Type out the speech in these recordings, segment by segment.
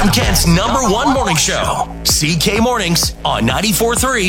Kent's #1 morning show. CK Mornings on 94.3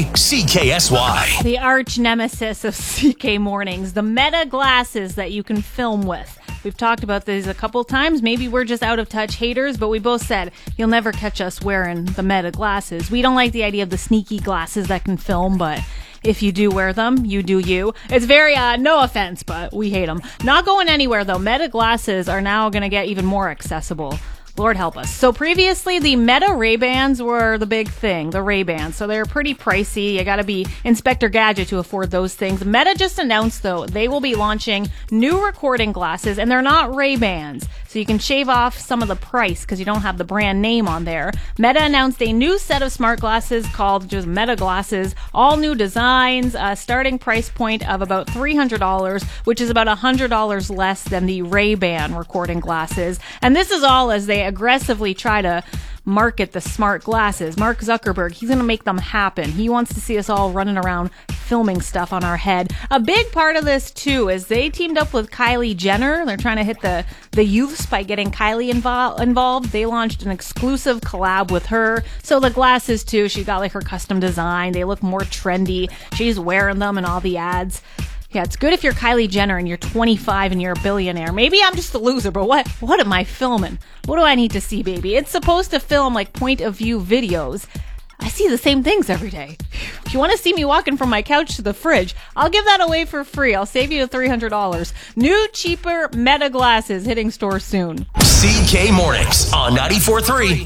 CKSY. The arch nemesis of CK Mornings, the Meta glasses that you can film with. We've talked about these a couple times. Maybe we're just out of touch haters, but we both said you'll never catch us wearing the Meta glasses. We don't like the idea of the sneaky glasses that can film, but if you do wear them, you do you. It's very, no offense, but we hate them. Not going anywhere, though. Meta glasses are now going to get even more accessible. Lord help us. So previously, the Meta Ray-Bans were the big thing, the Ray-Bans. So they're pretty pricey. You gotta be Inspector Gadget to afford those things. Meta just announced, though, they will be launching new recording glasses, and they're not Ray-Bans. So you can shave off some of the price because you don't have the brand name on there. Meta announced a new set of smart glasses called just Meta Glasses. All new designs, a starting price point of about $300, which is about $100 less than the Ray-Ban recording glasses. And this is all as they aggressively try to market the smart glasses. Mark Zuckerberg, he's going to make them happen. He wants to see us all running around filming stuff on our head. A big part of this, too, is they teamed up with Kylie Jenner. They're trying to hit the youths by getting Kylie involved. They launched an exclusive collab with her. So the glasses, too, she got like her custom design. They look more trendy. She's wearing them in all the ads. Yeah, it's good if you're Kylie Jenner and you're 25 and you're a billionaire. Maybe I'm just a loser, but what am I filming? What do I need to see, baby? It's supposed to film like point of view videos. I see the same things every day. If you want to see me walking from my couch to the fridge, I'll give that away for free. I'll save you $300. New, cheaper Meta glasses hitting stores soon. CK Mornings on 94.3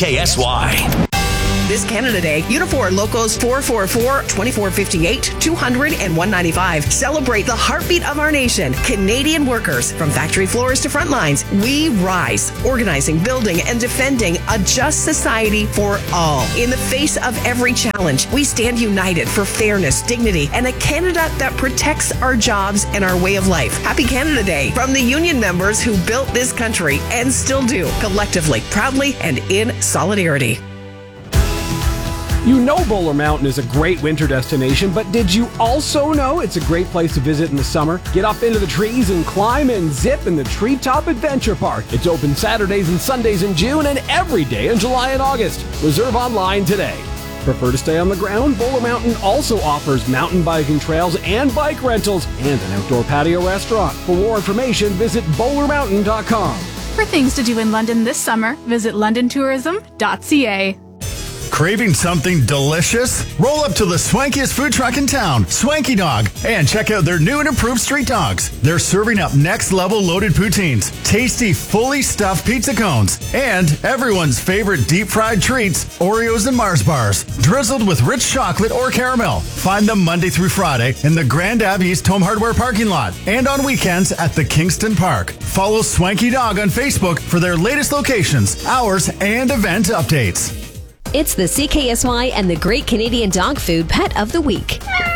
CKSY. This Canada Day, Unifor Locos 444, 2458, 200, and 195. Celebrate the heartbeat of our nation. Canadian workers, from factory floors to front lines, we rise. Organizing, building, and defending a just society for all. In the face of every challenge, we stand united for fairness, dignity, and a Canada that protects our jobs and our way of life. Happy Canada Day from the union members who built this country and still do, collectively, proudly, and in solidarity. You know Bowler Mountain is a great winter destination, but did you also know it's a great place to visit in the summer? Get up into the trees and climb and zip in the Treetop Adventure Park. It's open Saturdays and Sundays in June and every day in July and August. Reserve online today. Prefer to stay on the ground? Bowler Mountain also offers mountain biking trails and bike rentals and an outdoor patio restaurant. For more information, visit bowlermountain.com. For things to do in London this summer, visit londontourism.ca. Craving something delicious? Roll up to the swankiest food truck in town, Swanky Dog, and check out their new and improved street dogs. They're serving up next-level loaded poutines, tasty, fully stuffed pizza cones, and everyone's favorite deep-fried treats, Oreos and Mars bars, drizzled with rich chocolate or caramel. Find them Monday through Friday in the Grand Ave East Home Hardware parking lot and on weekends at the Kingston Park. Follow Swanky Dog on Facebook for their latest locations, hours, and event updates. It's the CKSY and the Great Canadian Dog Food Pet of the Week.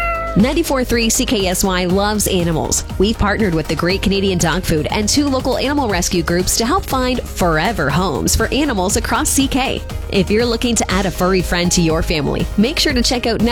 94.3 CKSY loves animals. We've partnered with the Great Canadian Dog Food and 2 local animal rescue groups to help find forever homes for animals across CK. If you're looking to add a furry friend to your family, make sure to check out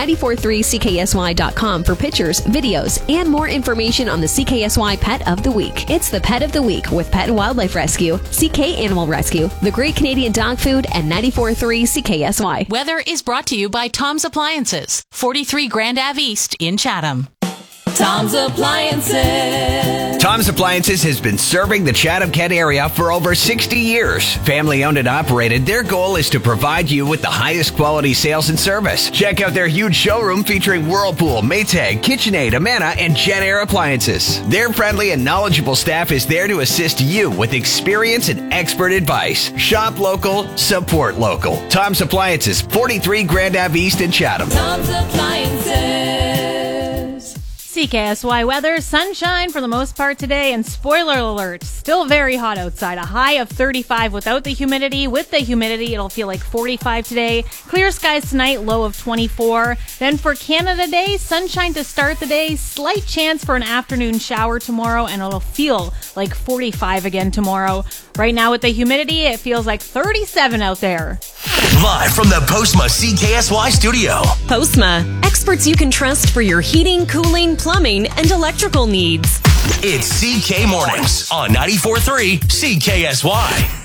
943CKSY.com for pictures, videos, and more information on the CKSY Pet of the Week. It's the Pet of the Week with Pet and Wildlife Rescue, CK Animal Rescue, the Great Canadian Dog Food, and 94.3 CKSY. Weather is brought to you by Tom's Appliances, 43 Grand Ave East in Chatham. Tom's Appliances. Tom's Appliances has been serving the Chatham-Kent area for over 60 years. Family owned and operated, their goal is to provide you with the highest quality sales and service. Check out their huge showroom featuring Whirlpool, Maytag, KitchenAid, Amana, and JetAir appliances. Their friendly and knowledgeable staff is there to assist you with experience and expert advice. Shop local, support local. Tom's Appliances, 43 Grand Ave East in Chatham. Tom's Appliances. CKSY weather, sunshine for the most part today, and spoiler alert, still very hot outside. A high of 35 without the humidity. With the humidity, it'll feel like 45 today. Clear skies tonight, low of 24. Then for Canada Day, sunshine to start the day, slight chance for an afternoon shower tomorrow, and it'll feel like 45 again tomorrow. Right now with the humidity, it feels like 37 out there. Live from the Postma CKSY studio. Postma, experts you can trust for your heating, cooling, plumbing, and electrical needs. It's CK Mornings on 94.3 CKSY.